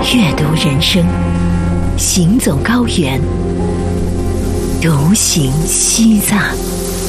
阅读人生，行走高原，独行西藏。